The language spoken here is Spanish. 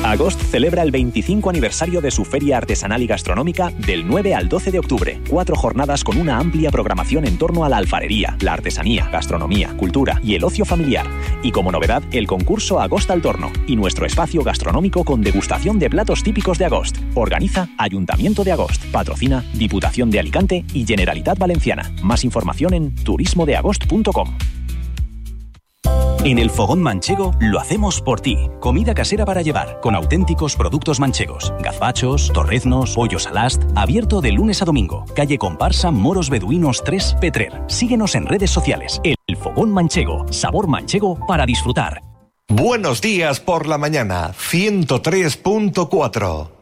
Agost celebra el 25 aniversario de su feria artesanal y gastronómica del 9 al 12 de octubre. 4 jornadas con una amplia programación en torno a la alfarería, la artesanía, gastronomía, cultura y el ocio familiar. Y como novedad, el concurso Agost al Torno y nuestro espacio gastronómico con degustación de platos típicos de Agost. Organiza Ayuntamiento de Agost. Patrocina Diputación de Alicante y Generalitat Valenciana. Más información en turismodeagost.com. En el Fogón Manchego lo hacemos por ti. Comida casera para llevar, con auténticos productos manchegos. Gazpachos, torreznos, pollos al ast. Abierto de lunes a domingo. Calle Comparsa, Moros Beduinos 3, Petrer. Síguenos en redes sociales. El Fogón Manchego. Sabor manchego para disfrutar. Buenos días por la mañana. 103.4.